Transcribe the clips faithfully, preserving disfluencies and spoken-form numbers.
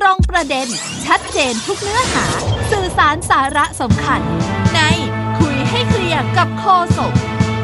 ตรงประเด็นชัดเจนทุกเนื้อหาสื่อสารสาระสำคัญในคุยให้เคลียร์กับโฆษก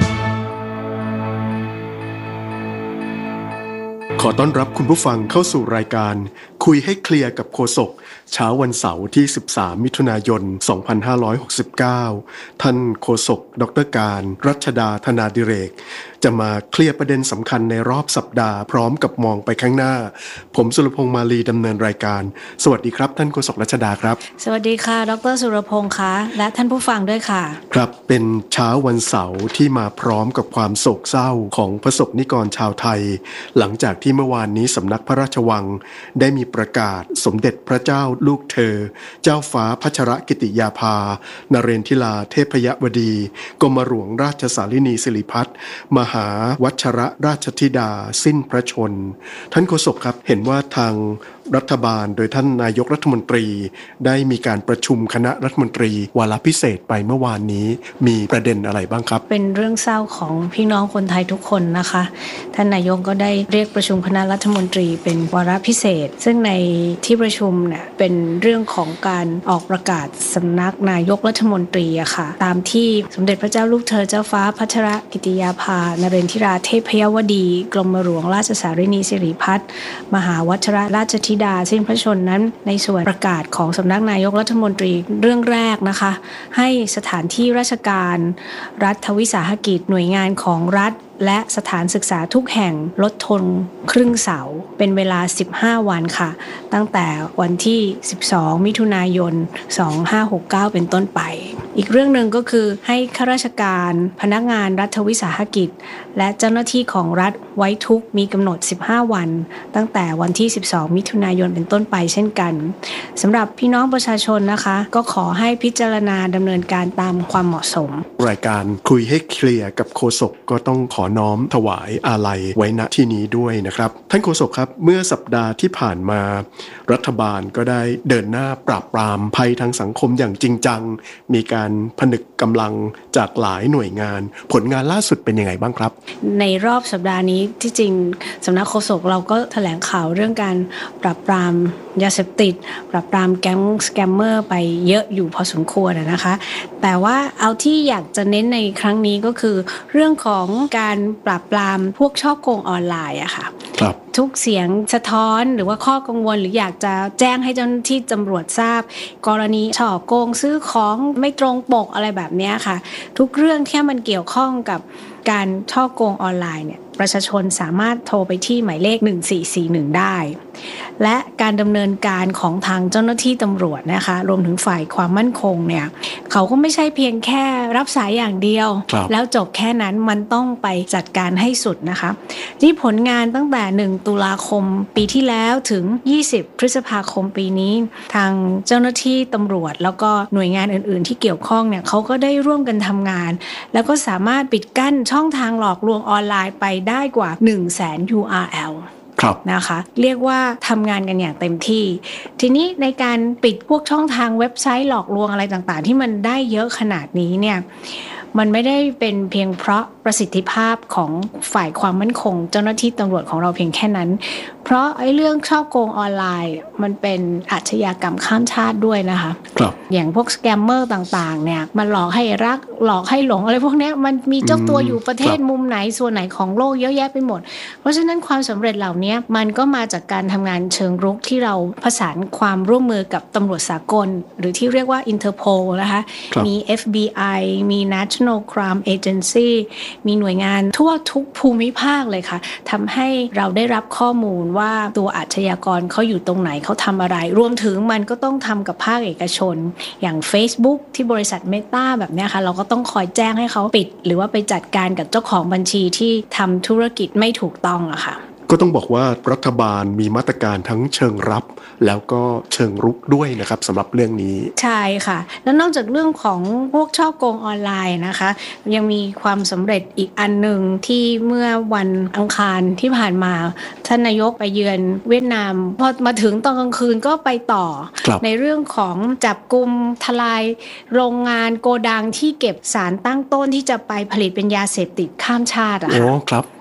ขอต้อนรับคุณผู้ฟังเข้าสู่รายการคุยให้เคลียร์กับโฆษกเช้าวันเสาร์ที่สิบสามมิถุนายนสองพันห้าร้อยหกสิบเก้าท่านโฆษกดร.การรัชดาธนาดิเรกจะมาเคลียร์ประเด็นสำคัญในรอบสัปดาห์พร้อมกับมองไปข้างหน้าผมสุรพงษ์มาลีดำเนินรายการสวัสดีครับท่านโฆษกรัชดาครับสวัสดีค่ะดร.สุรพงษ์คะและท่านผู้ฟังด้วยค่ะครับเป็นเช้าวันเสาร์ที่มาพร้อมกับความโศกเศร้าของประสบนิกรชาวไทยหลังจากที่เมื่อวานนี้สำนักพระราชวังได้มีประกาศสมเด็จพระเจ้าลูกเธอเจ้าฟ้าพัชรกิติยาภานเรนทิลาเทพยวดีกรมหลวงราชสารินีสิริพัฒน์มหาวัชรราชธิดาสิ้นพระชนท่านโฆษกครับเห็นว่าทางรัฐบาลโดยท่านนายกรัฐมนตรีได้มีการประชุมคณะรัฐมนตรีวาระพิเศษไปเมื่อวานนี้มีประเด็นอะไรบ้างครับเป็นเรื่องเศร้าของพี่น้องคนไทยทุกคนนะคะท่านนายกก็ได้เรียกประชุมคณะรัฐมนตรีเป็นวาระพิเศษซึ่งในที่ประชุมเนี่ยเป็นเรื่องของการออกประกาศสำนักนายกรัฐมนตรีอะค่ะตามที่สมเด็จพระเจ้าลูกเธอเจ้าฟ้าพัชรกิติยาภานเรนทิราเทพยวดีกรมหลวงราชสารินีสิริพัฒน์มหาวัชรราชธิดาสิ้นพระชนนั้นในส่วนประกาศของสำนักนายกรัฐมนตรีเรื่องแรกนะคะให้สถานที่ราชการรัฐวิสาหกิจหน่วยงานของรัฐและสถานศึกษาทุกแห่งลดทนครึ่งเสาเป็นเวลาสิบห้าวันค่ะตั้งแต่วันที่สิบสองมิถุนายนสองพันห้าร้อยหกสิบเก้าเป็นต้นไปอีกเรื่องหนึ่งก็คือให้ข้าราชการพนักงานรัฐวิสาหกิจและเจ้าหน้าที่ของรัฐไว้ทุกข์มีกำหนดสิบห้าวันตั้งแต่วันที่สิบสองมิถุนายนเป็นต้นไปเช่นกันสำหรับพี่น้องประชาชนนะคะก็ขอให้พิจารณาดำเนินการตามความเหมาะสมรายการคุยให้เคลียร์กับโฆษกก็ต้องขอน้อมถวายอาลัยไว้ณที่นี้ด้วยนะครับท่านโฆษกครับเมื่อสัปดาห์ที่ผ่านมารัฐบาลก็ได้เดินหน้าปราบปรามภัยทางสังคมอย่างจริงจังมีการผนึกกำลังจากหลายหน่วยงานผลงานล่าสุดเป็นยังไงบ้างครับในรอบสัปดาห์นี้ที่จริงสำนักโฆษกเราก็แถลงข่าวเรื่องการปราบปรามยาเสพติดปราบปรามแก๊งสแกมเมอร์ไปเยอะอยู่พอสมควรนะคะแต่ว่าเอาที่อยากจะเน้นในครั้งนี้ก็คือเรื่องของการปราบปรามพวกฉ้อโกงออนไลน์อะค่ะครับทุกเสียงสะท้อนหรือว่าข้อกังวลหรืออยากจะแจ้งให้เจ้าหน้าที่ตำรวจทราบกรณีฉ้อโกงซื้อของไม่ตรงปกอะไรแบบนี้ค่ะทุกเรื่องที่มันเกี่ยวข้องกับการฉ้อโกงออนไลน์เนี่ยประชาชนสามารถโทรไปที่หมายเลขหนึ่งสี่สี่หนึ่งได้และการดำเนินการของทางเจ้าหน้าที่ตำรวจนะคะรวมถึงฝ่ายความมั่นคงเนี่ยเขาก็ไม่ใช่เพียงแค่รับสายอย่างเดียวแล้วจบแค่นั้นมันต้องไปจัดการให้สุดนะคะที่ผลงานตั้งแต่หนึ่งตุลาคมปีที่แล้วถึงยี่สิบพฤษภาคมปีนี้ทางเจ้าหน้าที่ตำรวจแล้วก็หน่วยงานอื่นๆที่เกี่ยวข้องเนี่ยเขาก็ได้ร่วมกันทำงานแล้วก็สามารถปิดกั้นช่องทางหลอกลวงออนไลน์ไปได้กว่า หนึ่งแสน ยู อาร์ แอล นะคะเรียกว่าทำงานกันอย่างเต็มที่ทีนี้ในการปิดพวกช่องทางเว็บไซต์หลอกลวงอะไรต่างๆที่มันได้เยอะขนาดนี้เนี่ยมันไม่ได้เป็นเพียงเพราะประสิทธิภาพของฝ่ายความมั่นคงเจ้าหน้าที่ตำรวจของเราเพียงแค่นั้นเพราะไอ้เรื่องฉ้อโกงออนไลน์มันเป็นอาชญากรรมข้ามชาติด้วยนะคะครับอย่างพวกสแกมเมอร์ต่างๆเนี่ยมันหลอกให้รักหลอกให้หลงอะไรพวกนี้มันมีเจ้าตัวอยู่ประเทศมุมไหนส่วนไหนของโลกเยอะแยะไปหมดเพราะฉะนั้นความสำเร็จเหล่านี้มันก็มาจากการทำงานเชิงรุกที่เราผสานความร่วมมือกับตำรวจสากลหรือที่เรียกว่า Interpol นะคะมี เอฟ บี ไอ มี National Crime Agency มีหน่วยงานทั่วทุกภูมิภาคเลยค่ะทำให้เราได้รับข้อมูลว่าตัวอาชญากรเขาอยู่ตรงไหนเขาทำอะไรรวมถึงมันก็ต้องทำกับภาคเอกชนอย่าง Facebook ที่บริษัท Meta แบบนี้ค่ะเราก็ต้องคอยแจ้งให้เขาปิดหรือว่าไปจัดการกับเจ้าของบัญชีที่ทำธุรกิจไม่ถูกต้องอะค่ะก็ต้องบอกว่ารัฐบาลมีมาตรการทั้งเชิงรับแล้วก็เชิงรุกด้วยนะครับสำหรับเรื่องนี้ใช่ค่ะแล้วนอกจากเรื่องของพวกฉ้อโกงออนไลน์นะคะยังมีความสำเร็จอีกอันหนึ่งที่เมื่อวันอังคารที่ผ่านมาท่านนายกไปเยือนเวียดนามพอมาถึงตอนกลางคืนก็ไปต่อในเรื่องของจับกุมทลายโรงงานโกดังที่เก็บสารตั้งต้นที่จะไปผลิตเป็นยาเสพติดข้ามชาติอะค่ะโอ้ครับ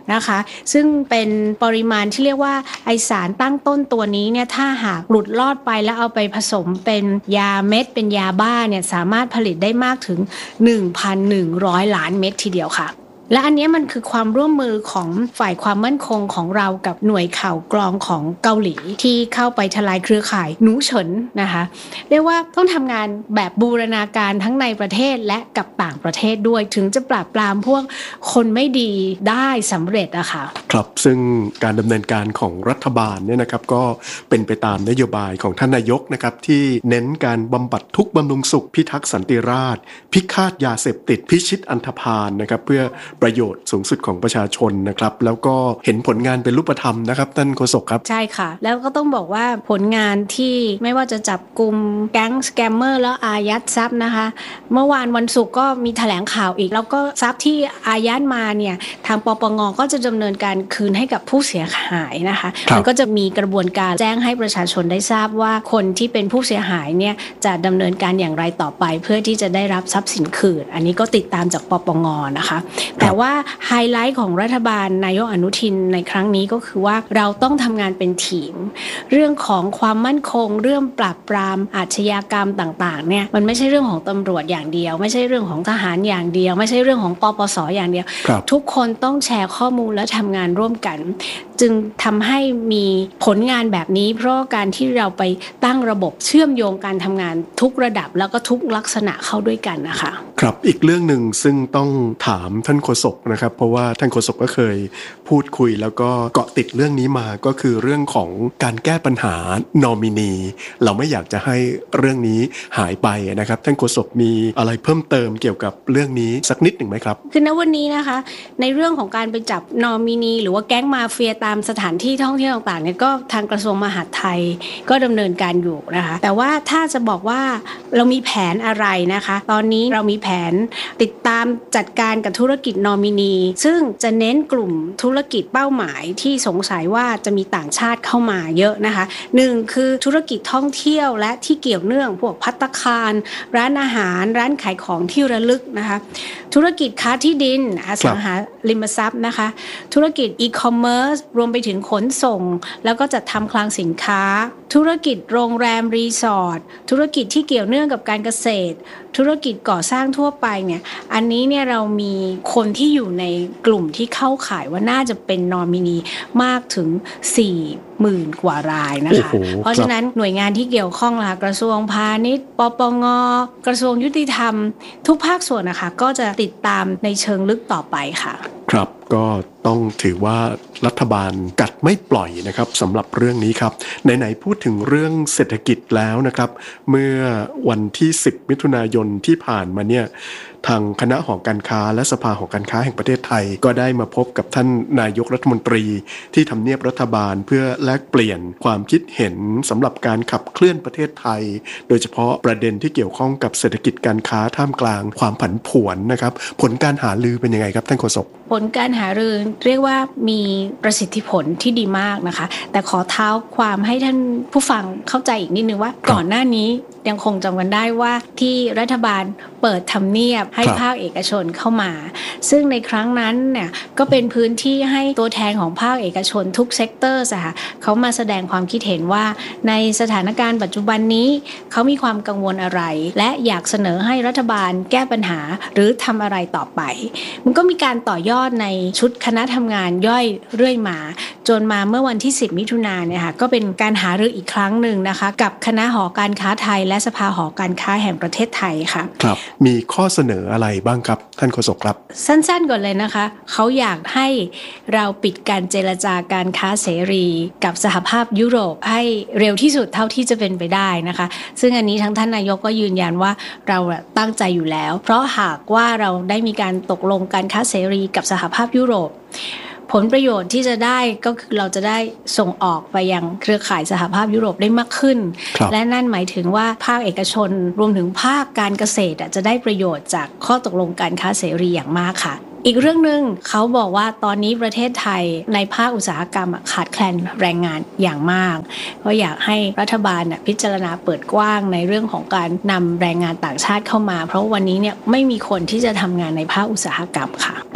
นะคะซึ่งเป็นปริมาณที่เรียกว่าไอสารตั้งต้นตัวนี้เนี่ยถ้าหากหลุดลอดไปแล้วเอาไปผสมเป็นยาเม็ดเป็นยาบ้าเนี่ยสามารถผลิตได้มากถึง หนึ่งพันหนึ่งร้อย ล้านเม็ดทีเดียวค่ะและอันนี้มันคือความร่วมมือของฝ่ายความมั่นคงของเรากับหน่วยข่าวกรองของเกาหลีที่เข้าไปทลายเครือข่ายหนูเฉินนะคะเรียกว่าต้องทำงานแบบบูรณาการทั้งในประเทศและกับต่างประเทศด้วยถึงจะปราบปรามพวกคนไม่ดีได้สำเร็จอะค่ะครับซึ่งการดำเนินการของรัฐบาลเนี่ยนะครับก็เป็นไปตามนโยบายของท่านนายกนะครับที่เน้นการบำบัดทุกข์บำรุงสุขพิทักษ์สันติราษฎร์พิฆาตยาเสพติดพิชิตอันธพาลนะครับเพื่อประโยชน์สูงสุดของประชาชนนะครับแล้วก็เห็นผลงานเป็นรูปธรรมนะครับท่านโฆษกครับใช่ค่ะแล้วก็ต้องบอกว่าผลงานที่ไม่ว่าจะจับกลุ่มแก๊งสแกมเมอร์แล้วอายัดทรัพย์นะคะเมื่อวานวันศุกร์ก็มีแถลงข่าวอีกแล้วก็ทรัพย์ที่อายัดมาเนี่ยทางปปงก็จะดำเนินการคืนให้กับผู้เสียหายนะคะมันก็จะมีกระบวนการแจ้งให้ประชาชนได้ทราบว่าคนที่เป็นผู้เสียหายเนี่ยจะดำเนินการอย่างไรต่อไปเพื่อที่จะได้รับทรัพย์สินคืนอันนี้ก็ติดตามจากปปงนะคะแต่ว่าไฮไลท์ของรัฐบาลนายกอนุทินในครั้งนี้ก็คือว่าเราต้องทำงานเป็นทีมเรื่องของความมั่นคงเรื่องปราบปรามอาชญากรรมต่างๆเนี่ยมันไม่ใช่เรื่องของตำรวจอย่างเดียวไม่ใช่เรื่องของทหารอย่างเดียวไม่ใช่เรื่องของปปสอย่างเดียวทุกคนต้องแชร์ข้อมูลและทำงานร่วมกันจึงทำให้มีผลงานแบบนี้เพราะการที่เราไปตั้งระบบเชื่อมโยงการทำงานทุกระดับแล้วก็ทุกลักษณะเข้าด้วยกันนะคะครับอีกเรื่องหนึ่งซึ่งต้องถามท่านโฆษกนะครับเพราะว่าท่านโฆษกก็เคยพูดคุยแล้วก็เกาะติดเรื่องนี้มาก็คือเรื่องของการแก้ปัญหานอมินีเราไม่อยากจะให้เรื่องนี้หายไปนะครับท่านโฆษกมีอะไรเพิ่มเติมเกี่ยวกับเรื่องนี้สักนิดหนึ่งไหมครับคือณวันนี้นะคะในเรื่องของการไปจับนอมินีหรือว่าแก๊งมาเฟียตามสถานที่ท่องเที่ยวต่างๆเนี่ยก็ทางกระทรวงมหาดไทยก็ดำเนินการอยู่นะคะแต่ว่าถ้าจะบอกว่าเรามีแผนอะไรนะคะตอนนี้เรามีแผนติดตามจัดการกับธุรกิจนอมินีซึ่งจะเน้นกลุ่มธุรกิจเป้าหมายที่สงสัยว่าจะมีต่างชาติเข้ามาเยอะนะคะหนึ่งคือธุรกิจท่องเที่ยวและที่เกี่ยวเนื่องพวกภัตตาคารร้านอาหารร้านขายของที่ระลึกนะคะธุรกิจค้าที่ดินอสังหาริมทรัพย์นะคะธุรกิจอีคอมเมิร์ซรวมไปถึงขนส่งแล้วก็จัดทำคลังสินค้าธุรกิจโรงแรมรีสอร์ทธุรกิจที่เกี่ยวเนื่องกับการเกษตรธุรกิจก่อสร้างทั่วไปเนี่ยอันนี้เนี่ยเรามีคนที่อยู่ในกลุ่มที่เข้าข่ายว่าน่าจะเป็นนอมินีมากถึง สี่หมื่น กว่ารายนะคะเพราะฉะนั้นหน่วยงานที่เกี่ยวข้องล่ะกระทรวงพาณิชย์ปปงกระทรวงยุติธรรมทุกภาคส่วนนะคะก็จะติดตามในเชิงลึกต่อไปค่ะครับก็ต้องถือว่ารัฐบาลกัดไม่ปล่อยนะครับสำหรับเรื่องนี้ครับไหนๆพูดถึงเรื่องเศรษฐกิจแล้วนะครับเมื่อวันที่สิบมิถุนายนที่ผ่านมาเนี่ยทางคณะหอการค้าและสภาหอการค้าแห่งประเทศไทยก็ได้มาพบกับท่านนายกรัฐมนตรีที่ทำเนียบรัฐบาลเพื่อแลกเปลี่ยนความคิดเห็นสำหรับการขับเคลื่อนประเทศไทยโดยเฉพาะประเด็นที่เกี่ยวข้องกับเศรษฐกิจการค้าท่ามกลางความผันผวนนะครับผลการหารือเป็นยังไงครับท่านโฆษกผลการหารือเรียกว่ามีประสิทธิผลที่ดีมากนะคะแต่ขอเท้าความให้ท่านผู้ฟังเข้าใจอีกนิดนึงว่าก่อนหน้านี้ยังคงจำกันได้ว่าที่รัฐบาลเปิดทำเนียบให้ภาคเอกชนเข้ามาซึ่งในครั้งนั้นเนี่ยก็เป็นพื้นที่ให้ตัวแทนของภาคเอกชนทุกเซกเตอร์ค่ะเขามาแสดงความคิดเห็นว่าในสถานการณ์ปัจจุบันนี้เขามีความกังวลอะไรและอยากเสนอให้รัฐบาลแก้ปัญหาหรือทำอะไรต่อไปมันก็มีการต่อยอดในชุดคณะทำงานย่อยเรื่อยมาจนมาเมื่อวันที่สิบมิถุนายนเนี่ยค่ะก็เป็นการหารืออีกครั้งหนึ่งนะคะกับคณะหอการค้าไทยและสภาหอการค้าแห่งประเทศไทยค่ะครับมีข้อเสนออะไรบ้างครับท่านโฆษกครับสั้นๆก่อนเลยนะคะเขาอยากให้เราปิดการเจรจาการค้าเสรีกับสหภาพยุโรปให้เร็วที่สุดเท่าที่จะเป็นไปได้นะคะซึ่งอันนี้ทั้งท่านนายกก็ยืนยันว่าเราตั้งใจอยู่แล้วเพราะหากว่าเราได้มีการตกลงการค้าเสรีกับสหภาพยุโรปผลประโยชน์ที่จะได้ก็คือเราจะได้ส่งออกไปยังเครือข่ายสหภาพยุโรปได้มากขึ้นและนั่นหมายถึงว่าภาคเอกชนรวมถึงภาคการเกษตรจะได้ประโยชน์จากข้อตกลงการค้าเสรีอย่างมากค่ะอีกเรื่องนึงเขาบอกว่าตอนนี้ประเทศไทยในภาคอุตสาหกรรมขาดแคลนแรงงานอย่างมากก็อยากให้รัฐบาลพิจารณาเปิดกว้างในเรื่องของการนำแรงงานต่างชาติเข้ามาเพราะวันนี้เนี่ยไม่มีคนที่จะทำงานในภาคอุตสาหกรรมค่ะครับ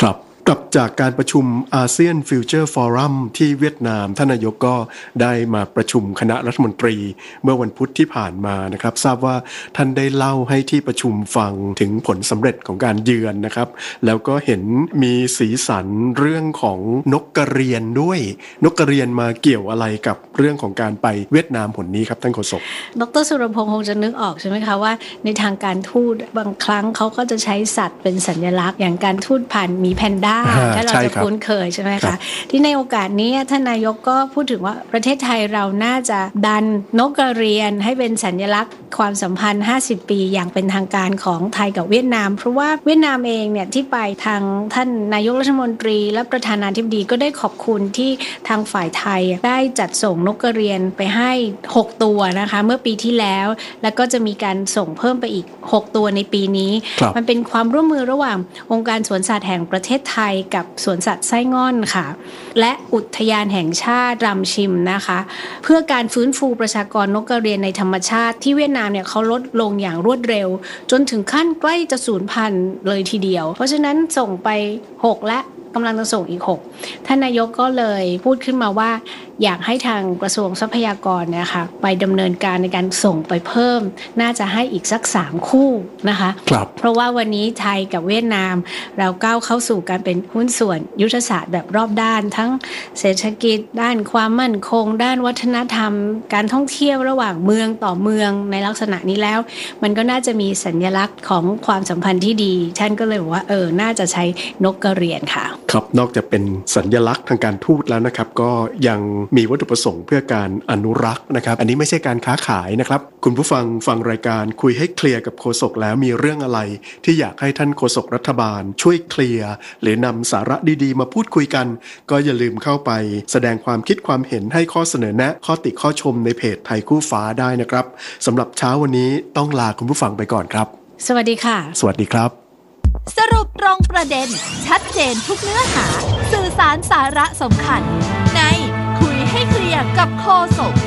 กลับจากการประชุมอาเซียนฟิวเจอร์ฟอรัมที่เวียดนามท่านนายกก็ได้มาประชุมคณะรัฐมนตรีเมื่อวันพุธที่ผ่านมานะครับทราบว่าท่านได้เล่าให้ที่ประชุมฟังถึงผลสำเร็จของการเยือนนะครับแล้วก็เห็นมีสีสันเรื่องของนกกระเรียนด้วยนกกระเรียนมาเกี่ยวอะไรกับเรื่องของการไปเวียดนามหนนี้ครับท่านโฆษกดร.สุรพงษ์คงจะนึกออกใช่ไหมคะว่าในทางการทูตบางครั้งเขาก็จะใช้สัตว์เป็นสัญลักษณ์อย่างการทูตผ่านหมีแพนด้าถ้าเราจะคุ้นเคยใช่ไหมคะที่ในโอกาสนี้ท่านนายกก็พูดถึงว่าประเทศไทยเราน่าจะดันนกกระเรียนให้เป็นสัญลักษณ์ความสัมพันธ์ห้าสิบปีอย่างเป็นทางการของไทยกับเวียดนามเพราะว่าเวียดนามเองเนี่ยที่ไปทางท่านนายกรัฐมนตรีและประธานาธิบดีก็ได้ขอบคุณที่ทางฝ่ายไทยได้จัดส่งนกกระเรียนไปให้หกตัวนะคะเมื่อปีที่แล้วแล้วก็จะมีการส่งเพิ่มไปอีกหกตัวในปีนี้มันเป็นความร่วมมือระหว่างองค์การสวนสัตว์แห่งประเทศไทยกับสวนสัตว์ไส้ง่อนค่ะและอุทยานแห่งชาติรำชิมนะคะเพื่อการฟื้นฟูประชากรนกกระเรียนในธรรมชาติที่เวียดนามเนี่ยเขาลดลงอย่างรวดเร็วจนถึงขั้นใกล้จะสูญพันธุ์เลยทีเดียวเพราะฉะนั้นส่งไปหกและกำลังจะส่งอีกหกท่านนายกก็เลยพูดขึ้นมาว่าอยากให้ทางกระทรวงทรัพยากรเนี่ยค่ะไปดำเนินการในการส่งไปเพิ่มน่าจะให้อีกสักสามคู่นะคะครับเพราะว่าวันนี้ไทยกับเวียดนามเราก้าวเข้าสู่การเป็นหุ้นส่วนยุทธศาสตร์แบบรอบด้านทั้งเศรษฐกิจด้านความมั่นคงด้านวัฒนธรรมการท่องเที่ยวระหว่างเมืองต่อเมืองในลักษณะนี้แล้วมันก็น่าจะมีสัญลักษณ์ของความสัมพันธ์ที่ดีท่านก็เลยบอกว่าเออน่าจะใช้นกกระเรียนค่ะครับนอกจากเป็นสัญลักษณ์ทางการทูตแล้วนะครับก็ยังมีวัตถุประสงค์เพื่อการอนุรักษ์นะครับอันนี้ไม่ใช่การค้าขายนะครับคุณผู้ฟังฟังรายการคุยให้เคลียร์กับโฆษกแล้วมีเรื่องอะไรที่อยากให้ท่านโฆษกรัฐบาลช่วยเคลียร์หรือนำสาระดีๆมาพูดคุยกันก็อย่าลืมเข้าไปแสดงความคิดความเห็นให้ข้อเสนอแนะข้อติข้อชมในเพจไทยคู่ฟ้าได้นะครับสำหรับเช้าวันนี้ต้องลาคุณผู้ฟังไปก่อนครับสวัสดีค่ะสวัสดีครับสรุปตรงประเด็นชัดเจนทุกเนื้อหาสื่อสารสาระสำคัญในคุยให้เคลียร์กับโฆษก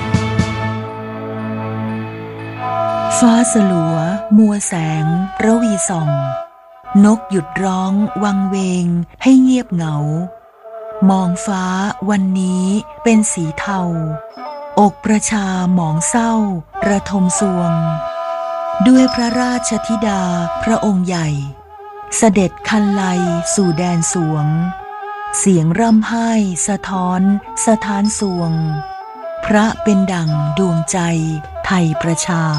ฟ้าสลัวมัวแสงระวีส่องนกหยุดร้องวังเวงให้เงียบเหงามองฟ้าวันนี้เป็นสีเทาอกประชาหมองเศร้าระทมสวงด้วยพระราชธิดาพระองค์ใหญ่เสด็จคันไลสู่แดนสวงเสียงร่ำไห้สะท้อนสะท้านสวงพระเป็นดั่งดวงใจไทยประชา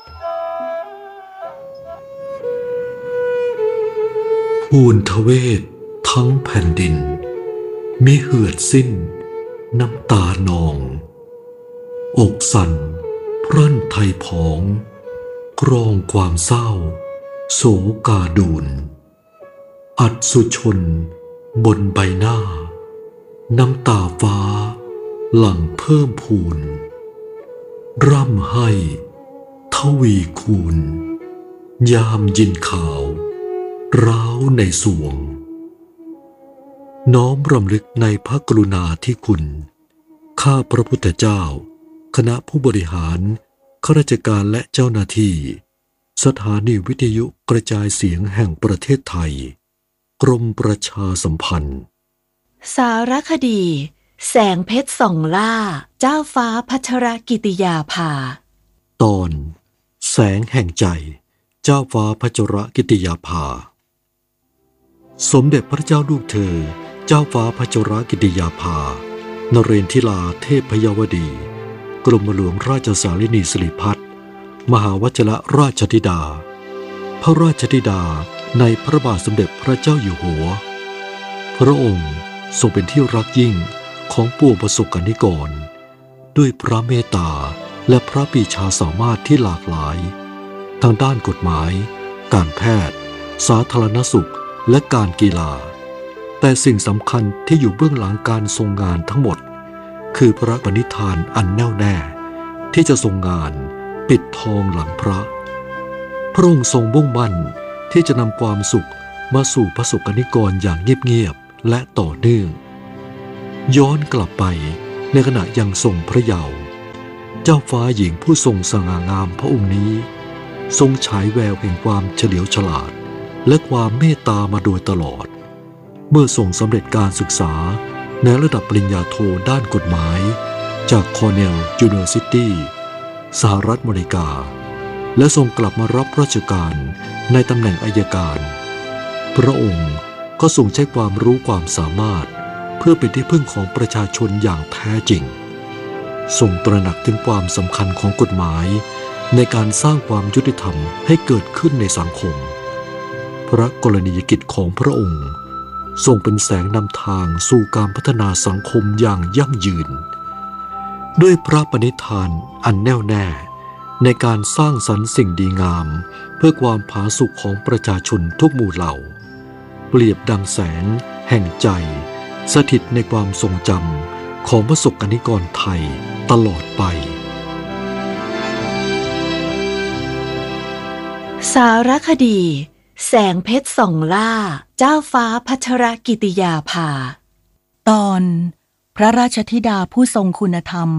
ภูนทเวศทั้งแผ่นดินมิเหือดสิ้นน้ำตานองอกสั่นพรั่นไทยผองกรองความเศร้าโศกาดูนอัศชนบนใบหน้าน้ำตาฟ้าหลั่งเพิ่มพูนร่ำให้ทวีคูณยามยินข่าวร้าวในสวงน้อมรำลึกในพระกรุณาธิคุณข้าพระพุทธเจ้าคณะผู้บริหารข้าราชการและเจ้าหน้าที่สถานีวิทยุกระจายเสียงแห่งประเทศไทยกรมประชาสัมพันธ์สารคดีแสงเพชรส่องล่าเจ้าฟ้าพัชรกิติยาภาตอนแสงแห่งใจเจ้าฟ้าพัชรกิติยาภาสมเด็จพระเจ้าลูกเธอเจ้าฟ้าพัชรกิติยาภานเรนทิลาเทพยวดีกรมหลวงราชสารินีสิริพัฒน์มหาวชิรราชธิดาพระราชธิดาในพระบาทสมเด็จพระเจ้าอยู่หัวพระองค์ทรงเป็นที่รักยิ่งของปวงประสบกนิกรด้วยพระเมตตาและพระปรีชาสามารถที่หลากหลายทางด้านกฎหมายการแพทย์สาธารณสุขและการกีฬาแต่สิ่งสำคัญที่อยู่เบื้องหลังการทรงงานทั้งหมดคือพระปณิธานอันแน่วแน่ที่จะทรงงานปิดทองหลังพระพระองค์ทรงมุ่งมั่นที่จะนำความสุขมาสู่ประสบกนิกรอย่างเงียบๆและต่อเนื่องย้อนกลับไปในขณะยังทรงพระเยาว์เจ้าฟ้าหญิงผู้ทรงสง่างามพระองค์นี้ทรงฉายแววแห่งความเฉลียวฉลาดและความเมตตามาโดยตลอดเมื่อส่งสำเร็จการศึกษาในระดับปริญญาโทด้านกฎหมายจากคอร์เนลยูนิเวอร์ซิตี้สหรัฐอเมริกาและทรงกลับมารับราชการในตำแหน่งอัยการพระองค์ก็ทรงใช้ความรู้ความสามารถเพื่อเป็นที่พึ่งของประชาชนอย่างแท้จริงทรงตระหนักถึงความสำคัญของกฎหมายในการสร้างความยุติธรรมให้เกิดขึ้นในสังคมพระกรณียกิจของพระองค์ทรงเป็นแสงนำทางสู่การพัฒนาสังคมอย่างยั่งยืนด้วยพระปณิธานอันแน่วแน่ในการสร้างสรรค์สิ่งดีงามเพื่อความผาสุกของประชาชนทุกหมู่เหล่าเปรียบดังแสงแห่งใจสถิตในความทรงจำของประสบกนิกรไทยตลอดไปสารคดีแสงเพชรส่องล่าเจ้าฟ้าพัชรกิติยาภาตอนพระราชธิดาผู้ทรงคุณธรรม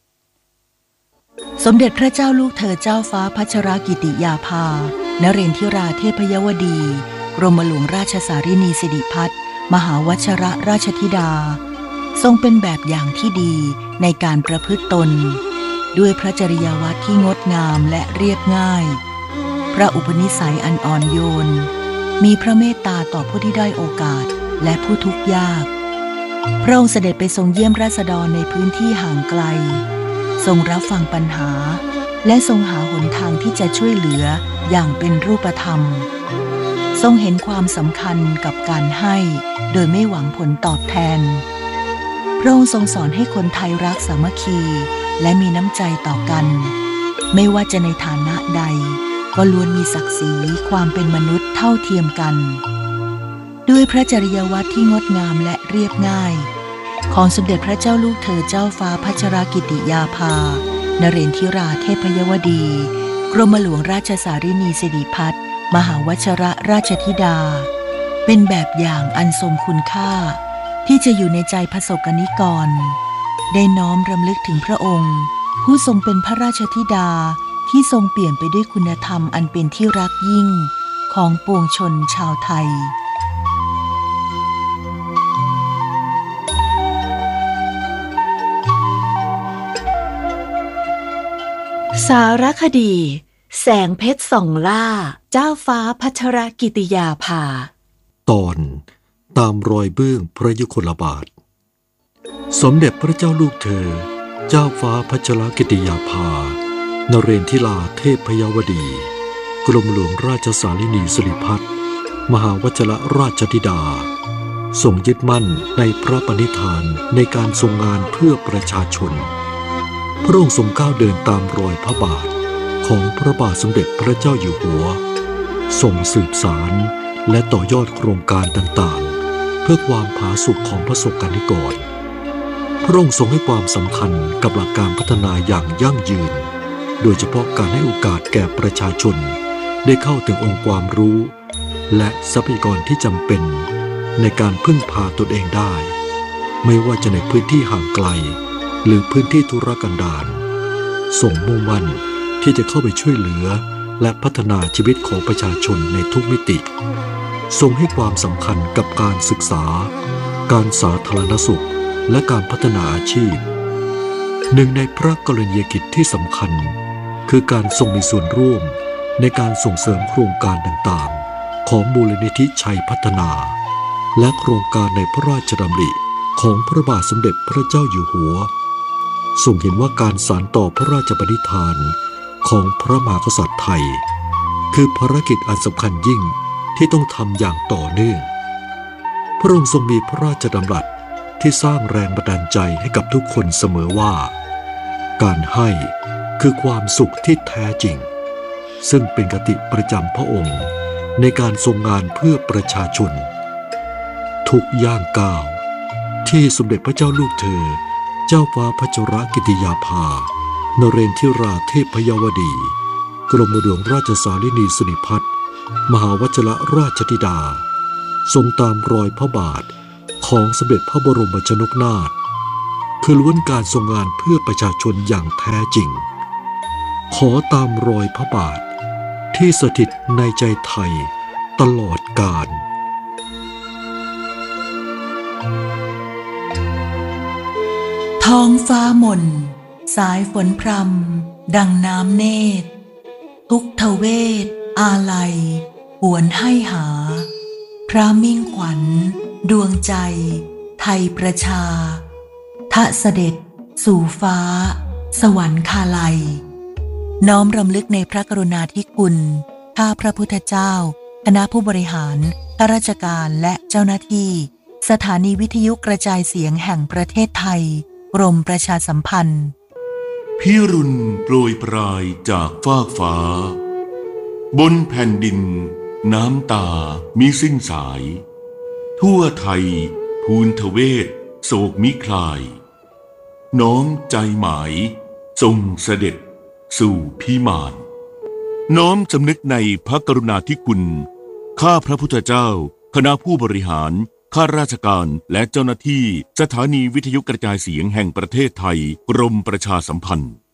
สมเด็จพระเจ้าลูกเธอเจ้าฟ้าพัชรกิติยาภานเรนทิราเทพยวดีกรมหลวงราชสารินีสิริพัฒน์มหาวชิรราชธิดาทรงเป็นแบบอย่างที่ดีในการประพฤติตนด้วยพระจริยวัตรที่งดงามและเรียบง่ายพระอุปนิสัยอันอ่อนโยนมีพระเมตตาต่อผู้ที่ด้อยโอกาสและผู้ทุกข์ยากพระองค์เสด็จไปทรงเยี่ยมราษฎรในพื้นที่ห่างไกลทรงรับฟังปัญหาและทรงหาหนทางที่จะช่วยเหลืออย่างเป็นรูปธรรมทรงเห็นความสำคัญกับการให้โดยไม่หวังผลตอบแทนพระองค์ทรงสอนให้คนไทยรักสามัคคีและมีน้ำใจต่อกันไม่ว่าจะในฐานะใดก็ล้วนมีศักดิ์ศรีความเป็นมนุษย์เท่าเทียมกันด้วยพระจริยวัตรที่งดงามและเรียบง่ายของสมเด็จพระเจ้าลูกเธอเจ้าฟ้าพัชรกิติยาภานเรนทิราเทพยวดีกรมหลวงราชสารินีสิริพัฒน์มหาวชิรราชธิดาเป็นแบบอย่างอันทรงคุณค่าที่จะอยู่ในใจประสบกนิกรได้น้อมรำลึกถึงพระองค์ผู้ทรงเป็นพระราชธิดาที่ทรงเปี่ยมไปด้วยคุณธรรมอันเป็นที่รักยิ่งของปวงชนชาวไทยสารคดีแสงเพชรส่องล่าเจ้าฟ้าพัชรกิติยาภาตอนตามรอยเบื้องพระยุคลบาทสมเด็จพระเจ้าลูกเธอเจ้าฟ้าพัชรกิติยาภานเรนทิราเทพยวดีกรมหลวงราชสารินีสิริพัฒน์มหาวชิรราชธิดาทรงยึดมั่นในพระปณิธานในการทรงงานเพื่อประชาชนพระองค์ทรงก้าวเดินตามรอยพระบาทของพระบาทสมเด็จพระเจ้าอยู่หัวทรงสืบสารและต่อยอดโครงการต่างๆเพื่อความผาสุกของประสบกนิกรพระองค์ทรงให้ความสำคัญกับหลักการพัฒนาอย่างยั่งยืนโดยเฉพาะการให้โอกาสแก่ประชาชนได้เข้าถึงองค์ความรู้และทรัพยากรที่จำเป็นในการพึ่งพาตนเองได้ไม่ว่าจะในพื้นที่ห่างไกลหรือพื้นที่ทุรกันดารทรงมุ่งมั่นที่จะเข้าไปช่วยเหลือและพัฒนาชีวิตของประชาชนในทุกมิติทรงให้ความสำคัญกับการศึกษาการสาธารณสุขและการพัฒนาอาชีพหนึ่งในพระกรณียกิจที่สำคัญคือการทรงมีส่วนร่วมในการส่งเสริมโครงการต่างๆของมูลนิธิชัยพัฒนาและโครงการในพระราชดำริของพระบาทสมเด็จพระเจ้าอยู่หัวทรงเห็นว่าการสานต่อพระราชปณิธานของพระมหากษัตริย์ไทยคือภารกิจอันสำคัญยิ่งที่ต้องทำอย่างต่อเนื่องพระองค์ทรงมีพระราชดำรัสที่สร้างแรงบันดาลใจให้กับทุกคนเสมอว่าการให้คือความสุขที่แท้จริงซึ่งเป็นคติประจำพระองค์ในการทรงงานเพื่อประชาชนทุกย่างก้าวที่สมเด็จพระเจ้าลูกเธอเจ้าฟ้าพัชรกิติยาภานเรนทิราเทพยวดีกรมหลวงราชสารินีสิริพัฒน์มหาวชิรราชธิดาทรงตามรอยพระบาทของสมเด็จพระบรมชนกนาถคือล้วนการทรงงานเพื่อประชาชนอย่างแท้จริงขอตามรอยพระบาทที่สถิตในใจไทยตลอดกาลท้องฟ้าหม่นสายฝนพรำดังน้ำเนตรทุกทเวศอาลัยหวนให้หาพระมิ่งขวัญดวงใจไทยประชาทะเสด็จสู่ฟ้าสวรรคาลัยน้อมรำลึกในพระกรุณาธิคุณข้าพระพุทธเจ้าคณะผู้บริหารข้าราชการและเจ้าหน้าที่สถานีวิทยุกระจายเสียงแห่งประเทศไทยกรมประชาสัมพันธ์พิรุณโปรยปลายจากฟากฟ้าบนแผ่นดินน้ำตามิสิ้นสายทั่วไทยภูนทเวศโศกมิคลายน้อมใจหมายทรงเสด็จสู่พิมานน้อมสำนึกในพระกรุณาธิคุณข้าพระพุทธเจ้าคณะผู้บริหารข้าราชการและเจ้าหน้าที่สถานีวิทยุกระจายเสียงแห่งประเทศไทยกรมประชาสัมพันธ์